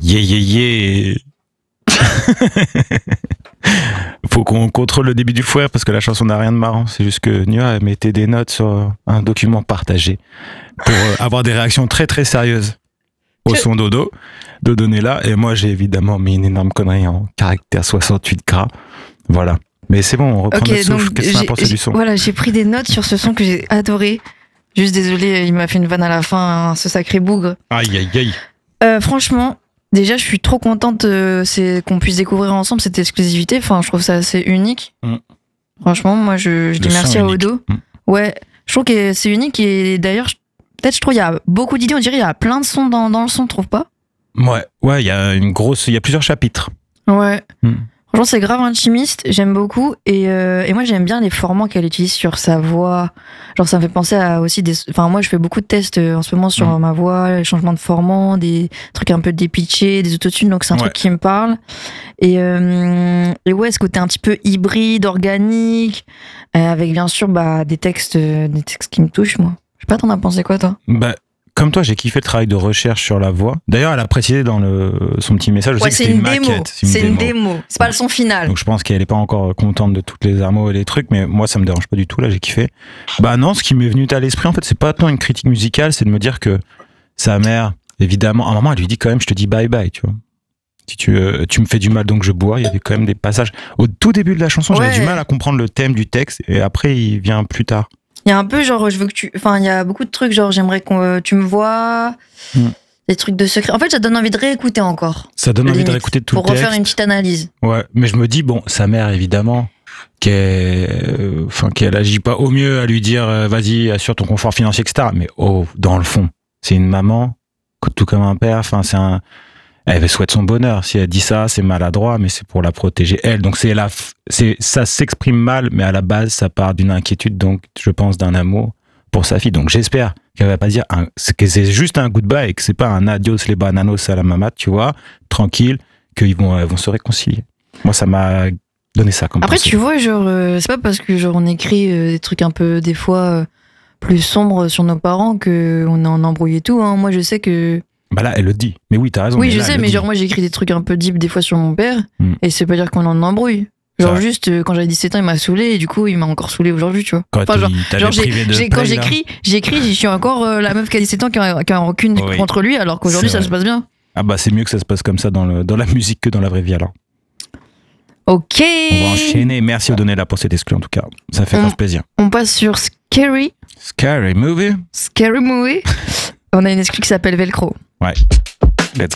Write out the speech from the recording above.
Yeah, yeah, yeah. Faut qu'on contrôle le début du fouet parce que la chanson n'a rien de marrant. C'est juste que Nia mettait des notes sur un document partagé pour avoir des réactions très très sérieuses au son Dodo Nella. Et moi j'ai évidemment mis une énorme connerie en caractère 68 gras. Voilà. Mais c'est bon, on reprend notre souffle. Qu'est-ce que tu as pensé du son? Voilà, j'ai pris des notes sur ce son que j'ai adoré. Juste désolé, il m'a fait une vanne à la fin, hein, ce sacré bougre. Aïe aïe aïe. Franchement, déjà, je suis trop contente qu'on puisse découvrir ensemble cette exclusivité. Enfin, je trouve ça assez unique. Franchement, moi, je dis merci à Odo. Ouais, je trouve que c'est unique et d'ailleurs, peut-être, je trouve qu'il y a beaucoup d'idées. On dirait qu'il y a plein de sons dans le son, tu trouves pas? Ouais, il y a plusieurs chapitres. Ouais. Franchement, c'est grave intimiste, j'aime beaucoup. Et moi, j'aime bien les formats qu'elle utilise sur sa voix. Genre, ça me fait penser à aussi des. Enfin, moi, je fais beaucoup de tests en ce moment sur ma voix, les changements de formats, des trucs un peu dépitchés, des autotunes. Donc, c'est un truc qui me parle. Et ouais, ce côté un petit peu hybride, organique, avec bien sûr des textes qui me touchent, moi. Je sais pas, t'en as pensé quoi, toi? Comme toi, j'ai kiffé le travail de recherche sur la voix. D'ailleurs, elle a précisé dans son petit message aussi que c'était une maquette. C'est une démo. C'est pas le son final. Donc je pense qu'elle est pas encore contente de toutes les armos et les trucs, mais moi ça me dérange pas du tout. Là, j'ai kiffé. Non, ce qui m'est venu à l'esprit, en fait, c'est pas tant une critique musicale, c'est de me dire que sa mère, évidemment, à un moment, elle lui dit quand même, je te dis bye bye, tu vois. Si tu me fais du mal, donc je bois. Il y avait quand même des passages. Au tout début de la chanson, j'avais du mal à comprendre le thème du texte, et après, il vient plus tard. Il y a un peu genre, je veux que tu. Enfin, il y a beaucoup de trucs, genre, j'aimerais que tu me vois. Des trucs de secret. En fait, ça donne envie de réécouter encore. Ça donne envie de réécouter tout le texte. Pour refaire une petite analyse. Ouais, mais je me dis, bon, sa mère, évidemment, qu'elle agit pas au mieux à lui dire, vas-y, assure ton confort financier, etc. Mais dans le fond, c'est une maman, tout comme un père. Enfin, elle souhaite son bonheur. Si elle dit ça, c'est maladroit, mais c'est pour la protéger elle. Donc ça s'exprime mal, mais à la base, ça part d'une inquiétude, donc je pense d'un amour pour sa fille. Donc j'espère qu'elle va pas dire que c'est juste un goodbye et que c'est pas un adios les bananos à la mamat, tu vois, tranquille, qu'ils vont se réconcilier. Moi, ça m'a donné ça comme Après, pensée. tu vois, genre, c'est pas parce que genre on écrit des trucs un peu des fois plus sombres sur nos parents qu'on est en embrouille et tout. Hein. Moi, je sais que. Là, elle le dit. Mais oui, t'as raison. Oui, je sais, mais genre, moi, j'écris des trucs un peu deep des fois sur mon père, et c'est pas dire qu'on en embrouille. Genre, juste, quand j'avais 17 ans, il m'a saoulé, et du coup, il m'a encore saoulé aujourd'hui, tu vois. Quand j'écris, je suis encore la meuf qui a 17 ans qui a rancune contre lui, alors qu'aujourd'hui, ça se passe bien. C'est mieux que ça se passe comme ça dans la musique que dans la vraie vie, alors. Ok. On va enchaîner. Merci de donner la pour cette exclu, en tout cas. Ça fait grave plaisir. On passe sur Scary Movie. On a une exclu qui s'appelle Velcro. Ouais.